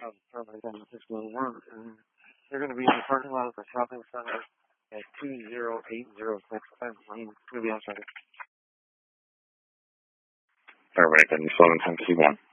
Paramedic 611, and they're going to be in the parking lot of the shopping center at 20806. I'm going to be outside. Paramedic 71051.